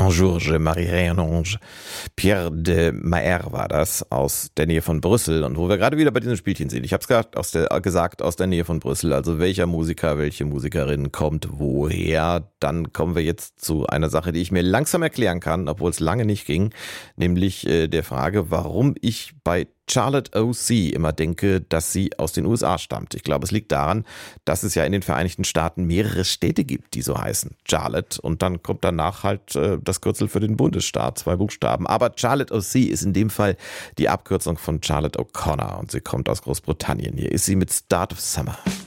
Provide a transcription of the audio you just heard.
Bonjour, je Marie-Renonge. Pierre de Maer war das, aus der Nähe von Brüssel. Und wo wir gerade wieder bei diesem Spielchen sind. Ich habe es gesagt, aus der Nähe von Brüssel. Also welcher Musiker, welche Musikerin kommt woher? Dann kommen wir jetzt zu einer Sache, die ich mir langsam erklären kann, obwohl es lange nicht ging. Nämlich der Frage, warum ich bei Charlotte O.C. immer denke, dass sie aus den USA stammt. Ich glaube, es liegt daran, dass es ja in den Vereinigten Staaten mehrere Städte gibt, die so heißen. Charlotte, und dann kommt danach halt das Kürzel für den Bundesstaat, 2 Buchstaben. Aber Charlotte O.C. ist in dem Fall die Abkürzung von Charlotte O'Connor und sie kommt aus Großbritannien. Hier ist sie mit Start of Summer.